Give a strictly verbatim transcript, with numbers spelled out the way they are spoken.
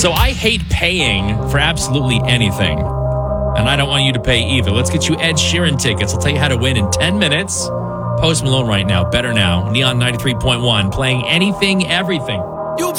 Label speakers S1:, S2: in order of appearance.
S1: So I hate paying for absolutely anything. And I don't want you to pay either. Let's get you Ed Sheeran tickets. I'll tell you how to win in ten minutes. Post Malone right now. Better Now. Neon ninety-three point one. Playing anything, everything.